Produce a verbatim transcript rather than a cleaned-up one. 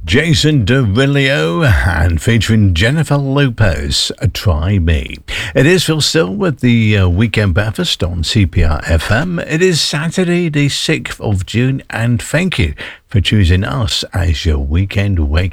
Jason Derulo and featuring Jennifer Lopez, Try Me. It is Phil Still with the uh, Weekend Breakfast on C P R F M. It is Saturday the sixth of June, and thank you for choosing us as your weekend wake